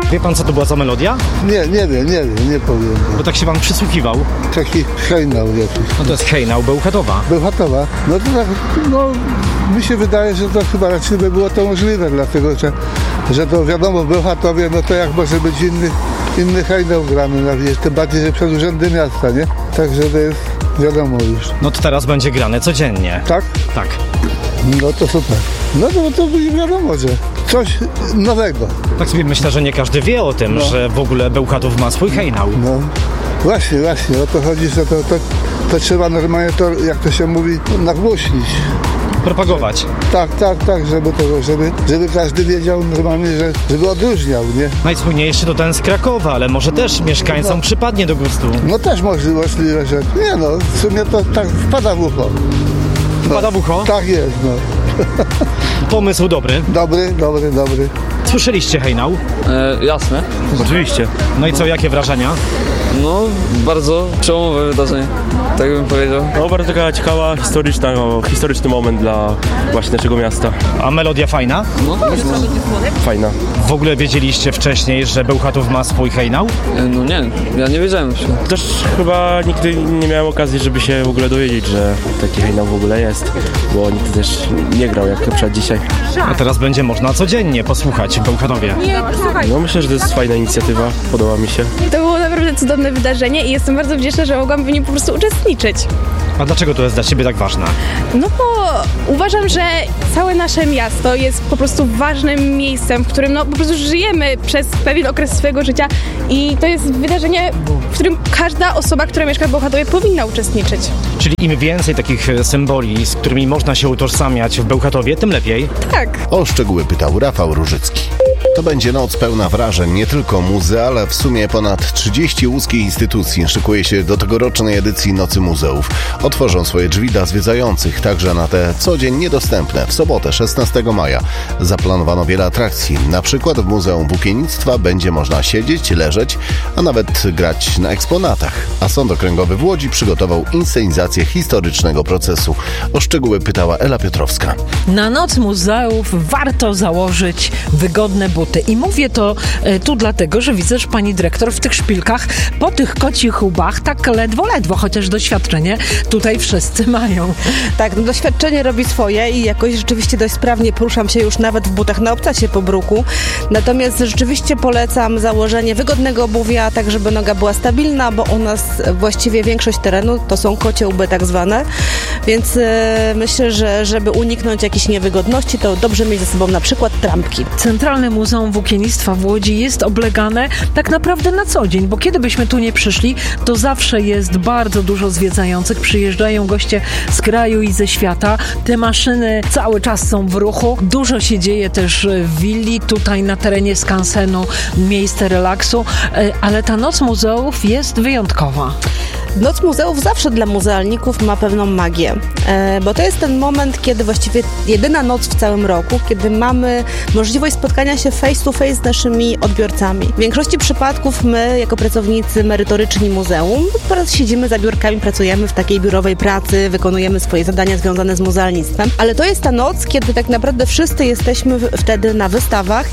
Wie pan, co to była za melodia? Nie wiem, nie powiem. Bo tak się pan przysłuchiwał. Taki hejnał jakiś. No to jest hejnał Bełchatowa. Bełchatowa. No to tak, mi się wydaje, że to chyba raczej by było to możliwe, dlatego że to wiadomo, w Bełchatowie, no to jak może być inny hejnał grany na wieś, tym bardziej, że przed urzędy miasta, nie? Także to jest wiadomo już. No to teraz będzie grane codziennie. Tak? Tak. No to super. No to wiadomo, że coś nowego. Tak sobie myślę, że nie każdy wie o tym, że w ogóle Bełchatów ma swój hejnał. No właśnie, o to chodzi, że to trzeba normalnie to, jak to się mówi, nagłośnić. Propagować. Tak, żeby każdy wiedział normalnie, żeby odróżniał, nie? Najsłynniejszy to ten z Krakowa, ale może też mieszkańcom przypadnie do gustu. No też możliwe, że nie no, w sumie to tak wpada w ucho. Wpada w ucho? Tak jest, no. Pomysł dobry. Dobry. Słyszeliście hejnał? Jasne. Oczywiście. No i co, jakie wrażenia? No, bardzo przełomowe wydarzenie, tak bym powiedział. No, bardzo taka ciekawa, historyczny moment dla właśnie naszego miasta. A melodia fajna? No tak, Fajna. W ogóle wiedzieliście wcześniej, że Bełchatów ma swój hejnał? no nie, ja nie wiedziałem jeszcze. Też chyba nigdy nie miałem okazji, żeby się w ogóle dowiedzieć, że taki hejnał w ogóle jest, bo nigdy też nie grał jak przed dzisiaj. A teraz będzie można codziennie posłuchać w Bełchatowie. No myślę, że to jest fajna inicjatywa, podoba mi się. To było naprawdę cudowne wydarzenie i jestem bardzo wdzięczna, że mogłam w nim po prostu uczestniczyć. A dlaczego to jest dla ciebie tak ważne? No bo uważam, że całe nasze miasto jest po prostu ważnym miejscem, w którym po prostu żyjemy przez pewien okres swojego życia i to jest wydarzenie, w którym każda osoba, która mieszka w Bełchatowie, powinna uczestniczyć. Czyli im więcej takich symboli, z którymi można się utożsamiać w Bełchatowie, tym lepiej. Tak. O szczegóły pytał Rafał Różycki. To będzie noc pełna wrażeń, nie tylko muzealne, w sumie ponad 30 łódzkich instytucji szykuje się do tegorocznej edycji Nocy Muzeów. Otworzą swoje drzwi dla zwiedzających, także na te co dzień niedostępne. W sobotę 16 maja zaplanowano wiele atrakcji. Na przykład w Muzeum Włókiennictwa będzie można siedzieć, leżeć, a nawet grać na eksponatach. A Sąd Okręgowy w Łodzi przygotował inscenizację historycznego procesu. O szczegóły pytała Ela Piotrowska. Na Noc Muzeów warto założyć wygodne buty. I mówię to tu dlatego, że widzę, że pani dyrektor w tych szpilkach po tych kocich łbach tak ledwo, chociaż doświadczenie tutaj wszyscy mają. Tak, doświadczenie robi swoje i jakoś rzeczywiście dość sprawnie poruszam się już nawet w butach na obcasie po bruku. Natomiast rzeczywiście polecam założenie wygodnego obuwia, tak żeby noga była stabilna, bo u nas właściwie większość terenu to są kocie łby tak zwane, więc myślę, że żeby uniknąć jakichś niewygodności, to dobrze mieć ze sobą na przykład trampki. Centralne Muzeum Włókiennictwa w Łodzi jest oblegane tak naprawdę na co dzień, bo kiedy byśmy tu nie przyszli, to zawsze jest bardzo dużo zwiedzających, przyjeżdżają goście z kraju i ze świata. Te maszyny cały czas są w ruchu. Dużo się dzieje też w willi, tutaj na terenie skansenu, miejsce relaksu, ale ta Noc Muzeów jest wyjątkowa. Noc Muzeów zawsze dla muzealników ma pewną magię, bo to jest ten moment, kiedy właściwie jedyna noc w całym roku, kiedy mamy możliwość spotkania się face to face z naszymi odbiorcami. W większości przypadków my, jako pracownicy merytoryczni muzeum, po prostu siedzimy za biurkami, pracujemy w takiej biurowej pracy, wykonujemy swoje zadania związane z muzealnictwem, ale to jest ta noc, kiedy tak naprawdę wszyscy jesteśmy wtedy na wystawach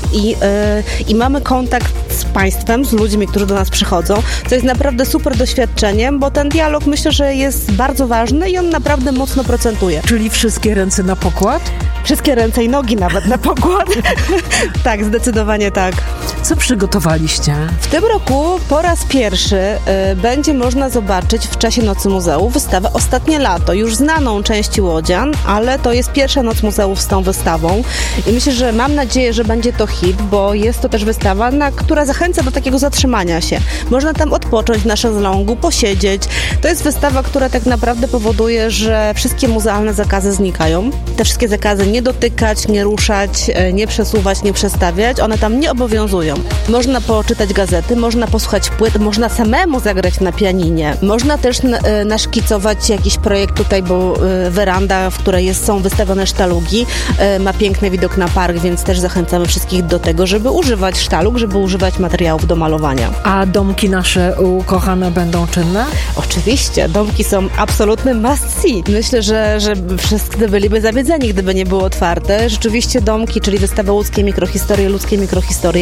i mamy kontakt z państwem, z ludźmi, którzy do nas przychodzą, co jest naprawdę super doświadczeniem, bo ten dialog myślę, że jest bardzo ważny i on naprawdę mocno procentuje. Czyli wszystkie ręce na pokład? Wszystkie ręce i nogi nawet na pokład. Tak, zdecydowanie tak. Co przygotowaliście? W tym roku po raz pierwszy będzie można zobaczyć w czasie Nocy Muzeów wystawę Ostatnie Lato, już znaną części łodzian, ale to jest pierwsza Noc Muzeów z tą wystawą i myślę, że mam nadzieję, że będzie to hit, bo jest to też wystawa, która zachęca do takiego zatrzymania się. Można tam odpocząć na szezlongu, posiedzieć. To jest wystawa, która tak naprawdę powoduje, że wszystkie muzealne zakazy znikają. Te wszystkie zakazy nie dotykać, nie ruszać, nie przesuwać, nie przestawiać, one tam nie obowiązują. Można poczytać gazety, można posłuchać płyt, można samemu zagrać na pianinie. Można też naszkicować jakiś projekt tutaj, bo weranda, w której są wystawione sztalugi, ma piękny widok na park, więc też zachęcamy wszystkich do tego, żeby używać sztalug, żeby używać materiałów do malowania. A domki nasze ukochane będą czynne? Oczywiście, domki są absolutny must see. Myślę, że wszyscy byliby zawiedzeni, gdyby nie były otwarte. Rzeczywiście domki, czyli wystawa Łódzkie mikrohistorie, ludzkie mikrohistorie,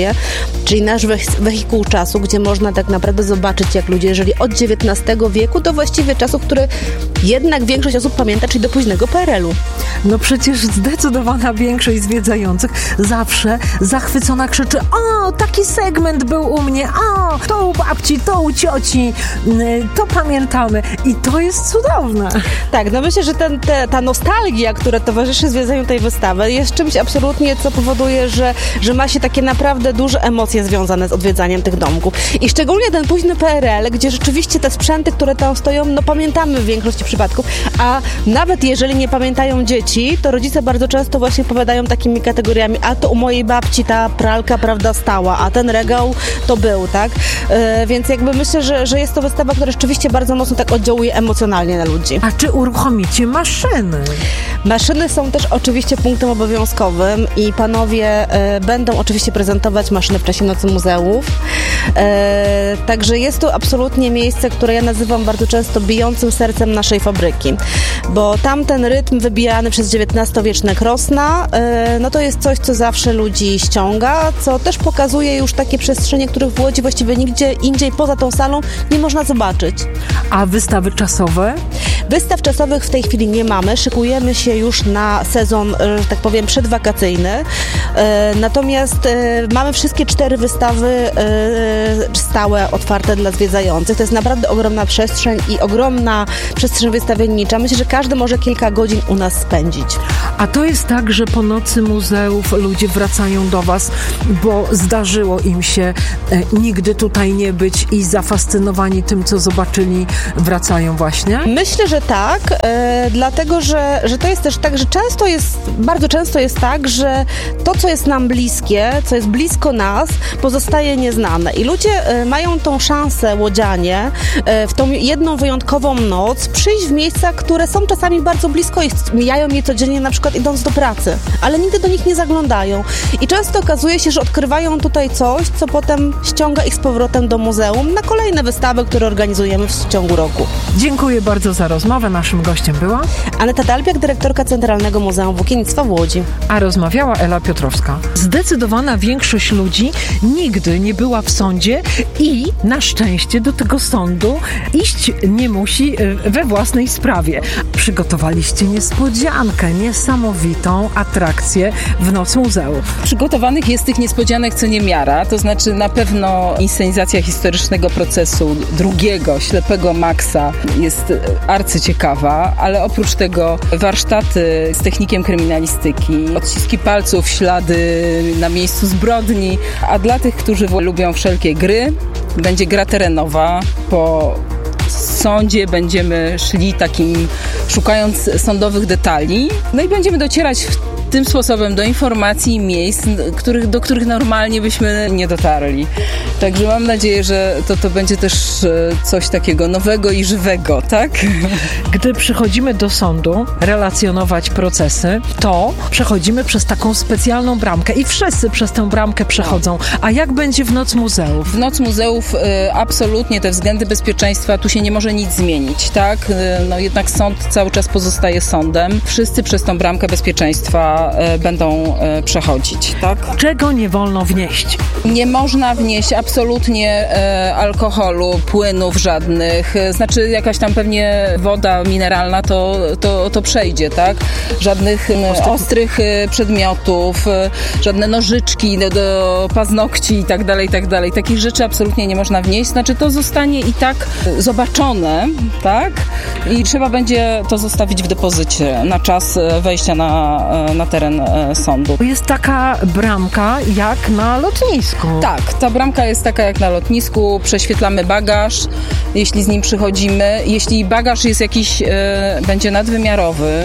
czyli nasz wehikuł czasu, gdzie można tak naprawdę zobaczyć, jak ludzie żyli od XIX wieku do właściwie czasów, które jednak większość osób pamięta, czyli do późnego PRL-u. No przecież zdecydowana większość zwiedzających zawsze zachwycona krzyczy: o, taki segment był u mnie, o, to u babci, to u cioci, to pamiętamy. I to jest cudowne. Tak, no myślę, że ta nostalgia, która towarzyszy zwiedzaniu tej wystawy, jest czymś absolutnie, co powoduje, że ma się takie naprawdę duże emocje związane z odwiedzaniem tych domków. I szczególnie ten późny PRL, gdzie rzeczywiście te sprzęty, które tam stoją, no pamiętamy w większości przypadków, a nawet jeżeli nie pamiętają dzieci, to rodzice bardzo często właśnie opowiadają takimi kategoriami: a to u mojej babci ta pralka, prawda, stała, a ten regał to był, tak? Więc jakby myślę, że jest to wystawa, która rzeczywiście bardzo mocno tak oddziałuje emocjonalnie na ludzi. A czy uruchomicie maszyny? Maszyny są też oczywiście punktem obowiązkowym i panowie będą oczywiście prezentować maszyny w czasie Nocy Muzeów. Także jest to absolutnie miejsce, które ja nazywam bardzo często bijącym sercem naszej fabryki, bo tamten rytm wybijany przez XIX-wieczne krosna, no to jest coś, co zawsze ludzi ściąga, co też pokazuje już takie przestrzenie, których w Łodzi właściwie nigdzie indziej poza tą salą nie można zobaczyć. A wystawy czasowe? Wystaw czasowych w tej chwili nie mamy. Szykujemy się już na sezon, że tak powiem, przedwakacyjny. Natomiast mamy wszystkie 4 wystawy stałe, otwarte dla zwiedzających. To jest naprawdę ogromna przestrzeń i ogromna przestrzeń wystawiennicza. Myślę, że każdy może kilka godzin u nas spędzić. A to jest tak, że po Nocy Muzeów ludzie wracają do was, bo zdarzyło im się nigdy tutaj nie być i zafascynowani tym, co zobaczyli, wracają właśnie? Myślę, że tak, dlatego, że to jest też tak, że bardzo często jest tak, że to, co jest nam bliskie, co jest blisko nas, pozostaje nieznane. I ludzie mają tą szansę, łodzianie, w tą jedną wyjątkową noc przyjść w miejsca, które są czasami bardzo blisko ich, mijają je codziennie, na przykład idąc do pracy, ale nigdy do nich nie zaglądają. I często okazuje się, że odkrywają tutaj coś, co potem ściąga ich z powrotem do muzeum na kolejne wystawy, które organizujemy w ciągu roku. Dziękuję bardzo za rozmowę. Naszym gościem była Aneta Dalbiak, dyrektorka Centralnego Muzeum Włókiennictwa w Łodzi. A rozmawiała Ela Piotrowska. Zdecydowana większość ludzi nigdy nie była w sądzie i na szczęście do tego sądu iść nie musi we własnej sprawie. Przygotowaliście niespodziankę, niesamowitą atrakcję w Noc Muzeów. Przygotowanych jest tych niespodzianek co niemiara, to znaczy na pewno inscenizacja historycznego procesu drugiego, ślepego Maxa jest arcyciekawa, ale oprócz tego warsztaty z technikiem kryminalistyki, odciski palców, ślady na miejscu zbrodni, a dla tych, którzy lubią wszelkie gry, będzie gra terenowa. Po sądzie będziemy szli szukając sądowych detali, no i będziemy docierać tym sposobem do informacji i miejsc, do których normalnie byśmy nie dotarli. Także mam nadzieję, że to będzie też coś takiego nowego i żywego, tak? Gdy przychodzimy do sądu relacjonować procesy, to przechodzimy przez taką specjalną bramkę i wszyscy przez tę bramkę przechodzą. A jak będzie w Noc Muzeów? W Noc Muzeów absolutnie te względy bezpieczeństwa, tu się nie może nic zmienić, tak? No jednak sąd cały czas pozostaje sądem. Wszyscy przez tą bramkę bezpieczeństwa będą przechodzić, tak? Czego nie wolno wnieść? Nie można wnieść absolutnie alkoholu, płynów żadnych, znaczy jakaś tam pewnie woda mineralna to przejdzie, tak? Żadnych ostrych przedmiotów, żadne nożyczki do paznokci i tak dalej, i tak dalej. Takich rzeczy absolutnie nie można wnieść, znaczy to zostanie i tak zobaczone, tak? I trzeba będzie to zostawić w depozycie na czas wejścia na teren sądu. Jest taka bramka jak na lotnisku. Tak, ta bramka jest taka jak na lotnisku, prześwietlamy bagaż, jeśli z nim przychodzimy. Jeśli bagaż jest jakiś, będzie nadwymiarowy,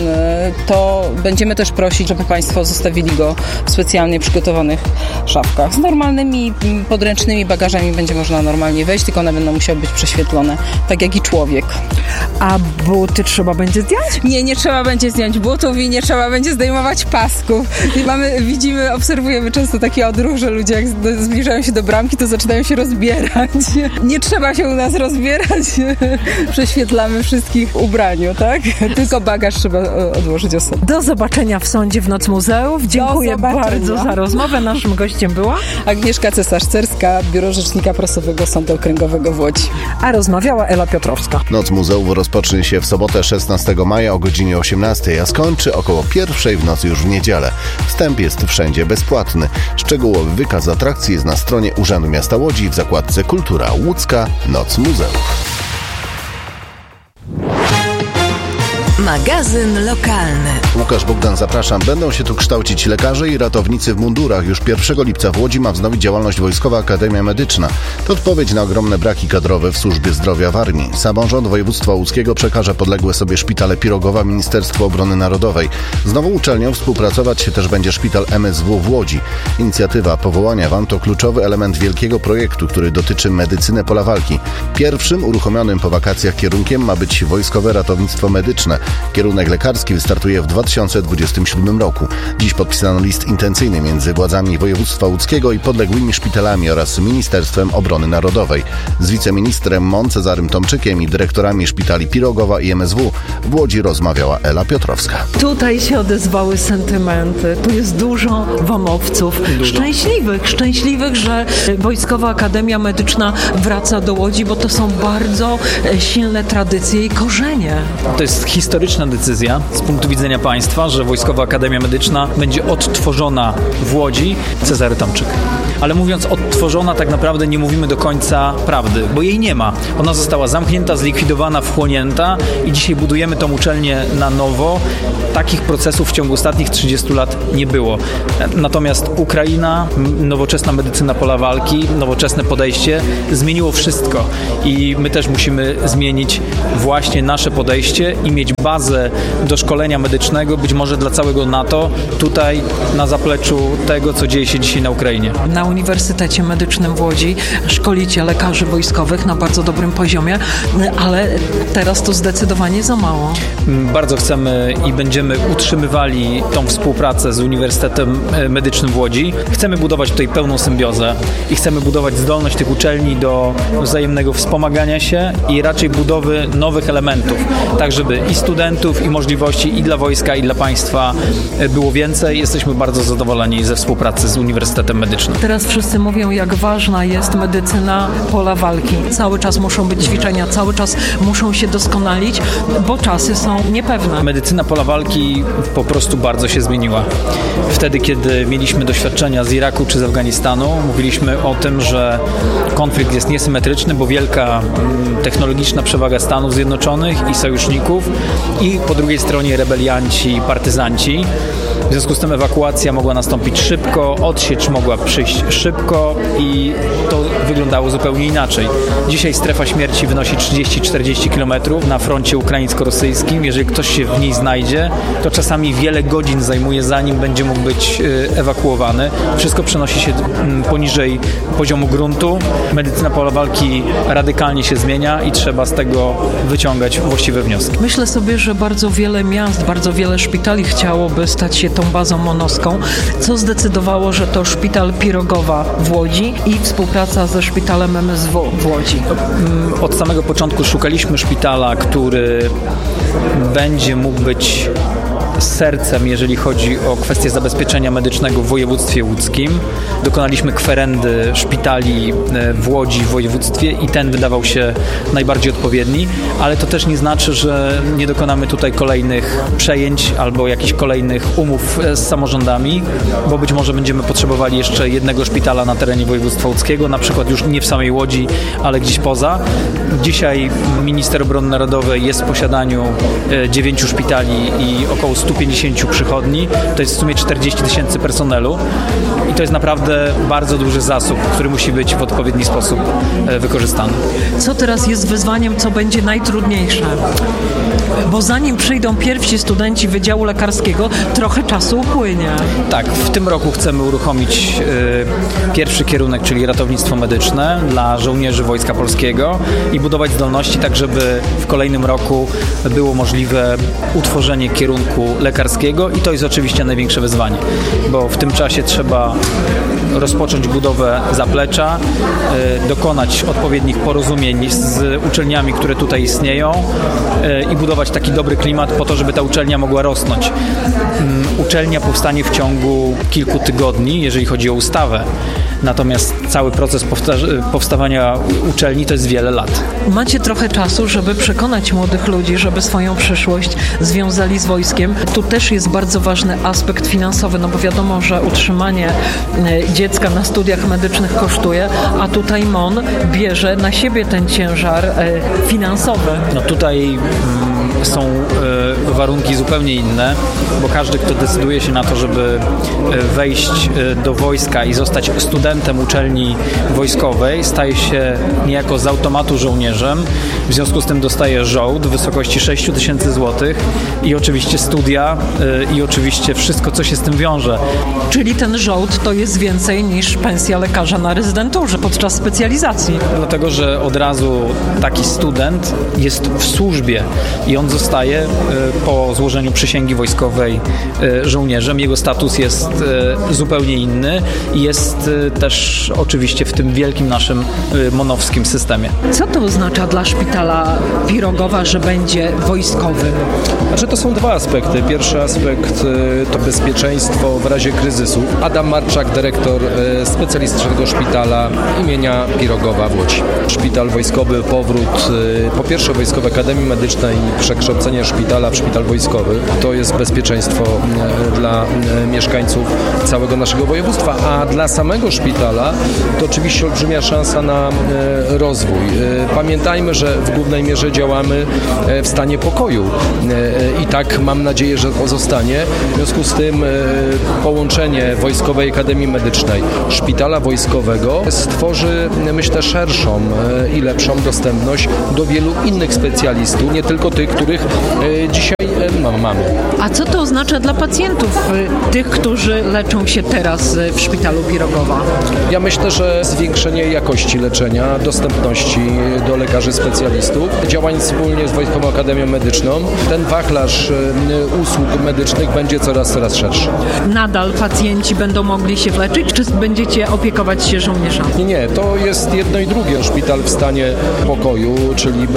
to będziemy też prosić, żeby Państwo zostawili go w specjalnie przygotowanych szafkach. Z normalnymi, podręcznymi bagażami będzie można normalnie wejść, tylko one będą musiały być prześwietlone, tak jak i człowiek. A buty trzeba będzie zdjąć? Nie trzeba będzie zdjąć butów i nie trzeba będzie zdejmować zdejmować pasków. I widzimy, obserwujemy często taki odruch, że ludzie jak zbliżają się do bramki, to zaczynają się rozbierać. Nie trzeba się u nas rozbierać. Prześwietlamy wszystkich w ubraniu, tak? Tylko bagaż trzeba odłożyć osobno. Do zobaczenia w sądzie w Noc Muzeów. Dziękuję bardzo za rozmowę. Naszym gościem była Agnieszka Cesarz-Cerska, Biuro Rzecznika Prasowego Sądu Okręgowego w Łodzi. A rozmawiała Ela Piotrowska. Noc Muzeów rozpocznie się w sobotę 16 maja o godzinie 18, a skończy około 1:00 w nocy już w niedzielę. Wstęp jest wszędzie bezpłatny. Szczegółowy wykaz atrakcji jest na stronie Urzędu Miasta Łodzi w zakładce Kultura Łódzka Noc Muzeów. Magazyn lokalny. Łukasz Bogdan, zapraszam. Będą się tu kształcić lekarze i ratownicy w mundurach. Już 1 lipca w Łodzi ma wznowić działalność Wojskowa Akademia Medyczna. To odpowiedź na ogromne braki kadrowe w służbie zdrowia w armii. Samorząd województwa łódzkiego przekaże podległe sobie szpitale Pirogowa Ministerstwu Obrony Narodowej. Z nową uczelnią współpracować się też będzie szpital MSW w Łodzi. Inicjatywa powołania WAM to kluczowy element wielkiego projektu, który dotyczy medycyny pola walki. Pierwszym uruchomionym po wakacjach kierunkiem ma być Wojskowe Ratownictwo Medyczne. Kierunek lekarski wystartuje w 2027 roku. Dziś podpisano list intencyjny między władzami województwa łódzkiego i podległymi szpitalami oraz Ministerstwem Obrony Narodowej. Z wiceministrem MON Cezarym Tomczykiem i dyrektorami szpitali Pirogowa i MSW w Łodzi rozmawiała Ela Piotrowska. Tutaj się odezwały sentymenty. Tu jest dużo WAM-owców. Szczęśliwych, że Wojskowa Akademia Medyczna wraca do Łodzi, bo to są bardzo silne tradycje i korzenie. To jest historyczna decyzja z punktu widzenia państwa, że Wojskowa Akademia Medyczna będzie odtworzona w Łodzi. Cezary Tomczyk. Ale mówiąc odtworzona, tak naprawdę nie mówimy do końca prawdy, bo jej nie ma. Ona została zamknięta, zlikwidowana, wchłonięta i dzisiaj budujemy tą uczelnię na nowo. Takich procesów w ciągu ostatnich 30 lat nie było. Natomiast Ukraina, nowoczesna medycyna pola walki, nowoczesne podejście zmieniło wszystko i my też musimy zmienić właśnie nasze podejście i mieć bazę do szkolenia medycznego, być może dla całego NATO, tutaj na zapleczu tego, co dzieje się dzisiaj na Ukrainie. Na Uniwersytecie Medycznym w Łodzi szkolicie lekarzy wojskowych na bardzo dobrym poziomie, ale teraz to zdecydowanie za mało. Bardzo chcemy i będziemy utrzymywali tą współpracę z Uniwersytetem Medycznym w Łodzi. Chcemy budować tutaj pełną symbiozę i chcemy budować zdolność tych uczelni do wzajemnego wspomagania się i raczej budowy nowych elementów, tak żeby i studentów, i możliwości i dla wojska, i dla państwa było więcej. Jesteśmy bardzo zadowoleni ze współpracy z Uniwersytetem Medycznym. Teraz wszyscy mówią, jak ważna jest medycyna pola walki. Cały czas muszą być ćwiczenia, cały czas muszą się doskonalić, bo czasy są niepewne. Medycyna pola walki po prostu bardzo się zmieniła. Wtedy, kiedy mieliśmy doświadczenia z Iraku czy z Afganistanu, mówiliśmy o tym, że konflikt jest niesymetryczny, bo wielka technologiczna przewaga Stanów Zjednoczonych i sojuszników i po drugiej stronie rebelianci, partyzanci. W związku z tym ewakuacja mogła nastąpić szybko, odsiecz mogła przyjść szybko i to wyglądało zupełnie inaczej. Dzisiaj strefa śmierci wynosi 30-40 km na froncie ukraińsko-rosyjskim. Jeżeli ktoś się w niej znajdzie, to czasami wiele godzin zajmuje, zanim będzie mógł być ewakuowany. Wszystko przenosi się poniżej poziomu gruntu. Medycyna pola walki radykalnie się zmienia i trzeba z tego wyciągać właściwe wnioski. Myślę sobie, że bardzo wiele miast, bardzo wiele szpitali chciałoby stać się tą bazą monowską, co zdecydowało, że to szpital Pirogowa w Łodzi i współpraca ze szpitalem MSW w Łodzi. Od samego początku szukaliśmy szpitala, który będzie mógł być sercem, jeżeli chodzi o kwestię zabezpieczenia medycznego w województwie łódzkim. Dokonaliśmy kwerendy szpitali w Łodzi w województwie i ten wydawał się najbardziej odpowiedni, ale to też nie znaczy, że nie dokonamy tutaj kolejnych przejęć albo jakichś kolejnych umów z samorządami, bo być może będziemy potrzebowali jeszcze jednego szpitala na terenie województwa łódzkiego, na przykład już nie w samej Łodzi, ale gdzieś poza. Dzisiaj minister obrony narodowej jest w posiadaniu 9 szpitali i około 150 przychodni. To jest w sumie 40 000 personelu i to jest naprawdę bardzo duży zasób, który musi być w odpowiedni sposób wykorzystany. Co teraz jest wyzwaniem, co będzie najtrudniejsze? Bo zanim przyjdą pierwsi studenci Wydziału Lekarskiego, trochę czasu upłynie. Tak, w tym roku chcemy uruchomić pierwszy kierunek, czyli ratownictwo medyczne dla żołnierzy Wojska Polskiego i budować zdolności tak, żeby w kolejnym roku było możliwe utworzenie kierunku lekarskiego i to jest oczywiście największe wyzwanie, bo w tym czasie trzeba rozpocząć budowę zaplecza, dokonać odpowiednich porozumień z uczelniami, które tutaj istnieją i budować taki dobry klimat po to, żeby ta uczelnia mogła rosnąć. Uczelnia powstanie w ciągu kilku tygodni, jeżeli chodzi o ustawę. Natomiast cały proces powstawania uczelni to jest wiele lat. Macie trochę czasu, żeby przekonać młodych ludzi, żeby swoją przyszłość związali z wojskiem. Tu też jest bardzo ważny aspekt finansowy, no bo wiadomo, że utrzymanie dziecka na studiach medycznych kosztuje, a tutaj MON bierze na siebie ten ciężar finansowy. No tutaj są warunki zupełnie inne, bo każdy, kto decyduje się na to, żeby wejść do wojska i zostać studentem uczelni wojskowej, staje się niejako z automatu żołnierzem. W związku z tym dostaje żołd w wysokości 6 000 złotych i oczywiście studia i oczywiście wszystko, co się z tym wiąże. Czyli ten żołd to jest więcej niż pensja lekarza na rezydenturze podczas specjalizacji. Dlatego, że od razu taki student jest w służbie i on zostaje po złożeniu przysięgi wojskowej żołnierzem. Jego status jest zupełnie inny i jest też oczywiście w tym wielkim naszym monowskim systemie. Co to oznacza dla szpitala Pirogowa, że będzie wojskowym? Znaczy to są dwa aspekty. Pierwszy aspekt to bezpieczeństwo w razie kryzysu. Adam Marczak, dyrektor specjalistycznego szpitala imienia Pirogowa w Łodzi. Szpital wojskowy, powrót po pierwsze Wojskowej Akademii Medycznej i przekształcenie szpitala w szpital wojskowy. To jest bezpieczeństwo dla mieszkańców całego naszego województwa, a dla samego szpitala to oczywiście olbrzymia szansa na rozwój. Pamiętajmy, że w głównej mierze działamy w stanie pokoju i tak mam nadzieję, że pozostanie. W związku z tym połączenie Wojskowej Akademii Medycznej, szpitala wojskowego stworzy, myślę, szerszą i lepszą dostępność do wielu innych specjalistów, nie tylko tych, których dzisiaj mamy. A co to oznacza dla pacjentów, tych, którzy leczą się teraz w szpitalu Pirogowa? Ja myślę, że zwiększenie jakości leczenia, dostępności do lekarzy specjalistów, działań wspólnie z Wojskową Akademią Medyczną, ten wachlarz usług medycznych będzie coraz szerszy. Nadal pacjenci będą mogli się leczyć, czy będziecie opiekować się żołnierzami? Nie, to jest jedno i drugie. Szpital w stanie pokoju, czyli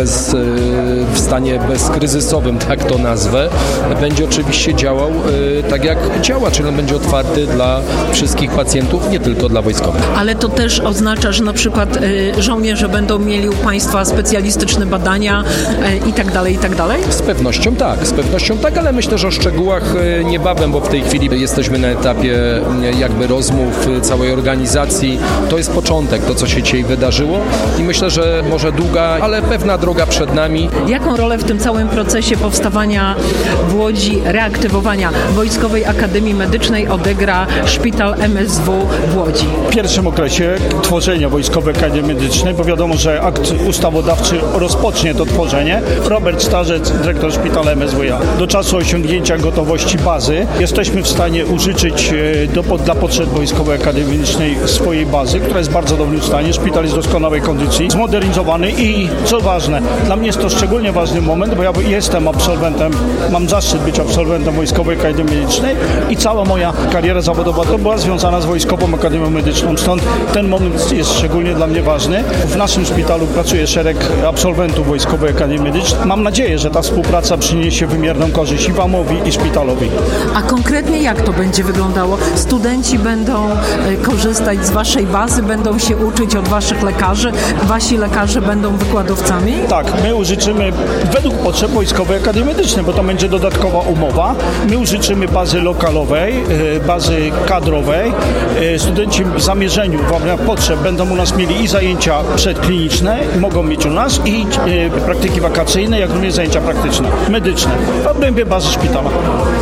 w stanie bezkryzysowym, tak to nazwę, będzie oczywiście działał tak jak działa, czyli on będzie otwarty dla wszystkich pacjentów, nie tylko dla wojskowych. Ale to też oznacza, że na przykład żołnierze będą mieli u Państwa specjalistyczne badania i tak dalej, i tak dalej? Z pewnością tak, ale myślę, że o szczegółach niebawem, bo w tej chwili jesteśmy na etapie jakby rozmów całej organizacji. To jest początek, to co się dzisiaj wydarzyło i myślę, że może długa, ale pewna droga przed nami. Jaką rolę w tym całym procesie powstawania w Łodzi, reaktywowania Wojskowej Akademii Medycznej odegra szpital MSW w Łodzi? W pierwszym okresie tworzenia Wojskowej Akademii Medycznej, bo wiadomo, że akt ustawodawczy rozpocznie to tworzenie. Robert Starzec, dyrektor szpitala MSWiA. Do czasu osiągnięcia gotowości bazy jesteśmy w stanie użyczyć dla potrzeb Wojskowej Akademii Medycznej swojej bazy, która jest w bardzo dobrym stanie. Szpital jest w doskonałej kondycji, zmodernizowany i co ważne, dla mnie jest to szczególnie ważny moment, bo ja jestem absolwentem, mam zaszczyt być absolwentem Wojskowej Akademii Medycznej i cała moja kariera zawodowa to była związana z Wojskową Akademią Medyczną, stąd ten moment jest szczególnie dla mnie ważny. W naszym szpitalu pracuje szereg absolwentów Wojskowej Akademii Medycznej. Mam nadzieję, że ta współpraca przyniesie wymierną korzyść i WAM-owi, i szpitalowi. A konkretnie jak to będzie wyglądało? Studenci będą korzystać z Waszej bazy, będą się uczyć od Waszych lekarzy, Wasi lekarze będą wykładowcami? Tak, my użyczymy według potrzeb Wojskowej Akademii Medycznej, bo to będzie dodatkowa umowa. My użyczymy bazy lokalowej, bazy kadrowej. Studenci w zamierzeniu, w ramach potrzeb będą u nas mieli i zajęcia przedkliniczne, mogą mieć u nas i praktyki wakacyjne, jak również zajęcia praktyczne, medyczne w obrębie bazy szpitala.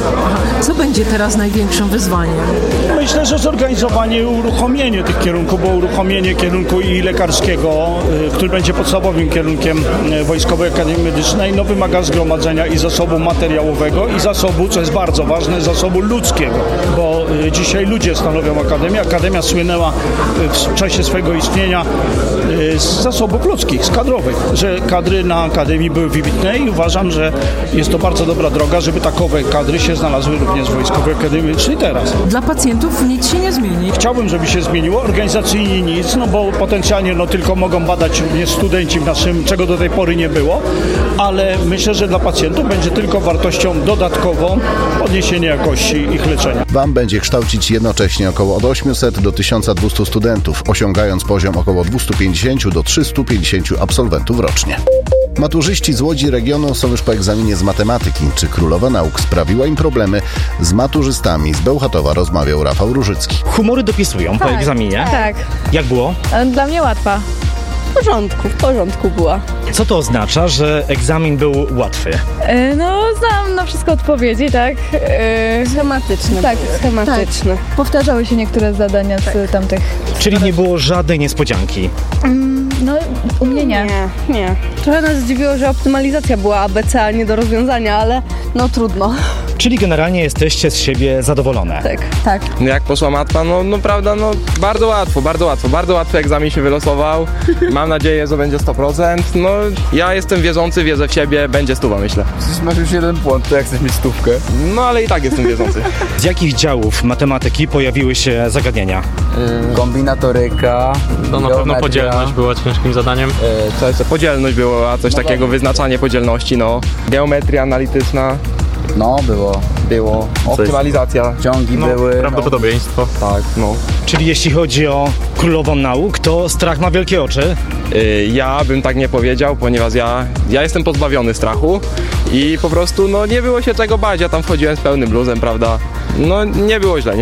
Co będzie teraz największym wyzwaniem? Myślę, że zorganizowanie i uruchomienie tych kierunków, bo uruchomienie kierunku i lekarskiego, który będzie podstawowym kierunkiem Wojskowej Akademii Medycznej, wymaga zgromadzenia i zasobów materiałów, materiałowego i zasobu, co jest bardzo ważne, zasobu ludzkiego, bo dzisiaj ludzie stanowią Akademię. Akademia słynęła w czasie swojego istnienia z zasobów ludzkich, z kadrowych, że kadry na Akademii były wybitne i uważam, że jest to bardzo dobra droga, żeby takowe kadry się znalazły również w Wojskowej Akademii Medycznej teraz. Dla pacjentów nic się nie zmieni. Chciałbym, żeby się zmieniło, organizacyjnie nic, no bo potencjalnie tylko mogą badać również studenci w naszym, czego do tej pory nie było, ale myślę, że dla pacjentów będzie tylko wartością dodatkową podniesienie jakości ich leczenia. WAM będzie kształcić jednocześnie około od 800 do 1200 studentów, osiągając poziom około 250 do 350 absolwentów rocznie. Maturzyści z Łodzi regionu są już po egzaminie z matematyki. Czy Królowa Nauk sprawiła im problemy? Z maturzystami z Bełchatowa rozmawiał Rafał Różycki. Humory dopisują po egzaminie. Tak. Jak było? Dla mnie łatwa. W porządku była. Co to oznacza, że egzamin był łatwy? No, znam na wszystko odpowiedzi, tak? Schematyczne. Tak, schematyczne. Tak. Powtarzały się niektóre zadania z tamtych. Czyli nie było żadnej niespodzianki. No, u mnie nie. Nie. Trochę nas zdziwiło, że optymalizacja była ABC, a nie do rozwiązania, ale no trudno. Czyli generalnie jesteście z siebie zadowolone. Tak. No jak poszła matma, no prawda, no bardzo łatwy egzamin się wylosował. Mam nadzieję, że będzie 100%. No ja jestem wierzący, wierzę w siebie, będzie 100, myślę. Przecież masz już jeden błąd, to jak chcesz mieć 100? No ale i tak jestem wierzący. Z jakich działów matematyki pojawiły się zagadnienia? Kombinatoryka, to na pewno podzielność była ciężkim zadaniem. Podzielność była, coś takiego, wyznaczanie podzielności, no. Geometria analityczna. No, było. Optymalizacja. Ciągi były. Prawdopodobieństwo. No. Tak, no. Czyli jeśli chodzi o Królową Nauk, to strach ma wielkie oczy? Ja bym tak nie powiedział, ponieważ ja jestem pozbawiony strachu i po prostu no nie było się czego bać, ja tam wchodziłem z pełnym bluzem, prawda? No nie było źle.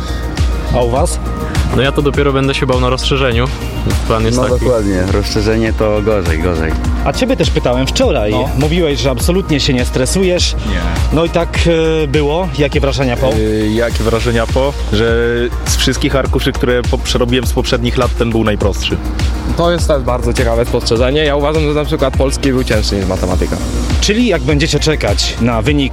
A u was? No ja to dopiero będę się bał na rozszerzeniu. Plan jest taki. Dokładnie, rozszerzenie to gorzej. A ciebie też pytałem wczoraj. No. Mówiłeś, że absolutnie się nie stresujesz. Nie. No i tak było. Jakie wrażenia po? Jakie wrażenia po? Że z wszystkich arkuszy, które przerobiłem z poprzednich lat, ten był najprostszy. To jest też bardzo ciekawe spostrzeżenie. Ja uważam, że na przykład polski był cięższy niż matematyka. Czyli jak będziecie czekać na wynik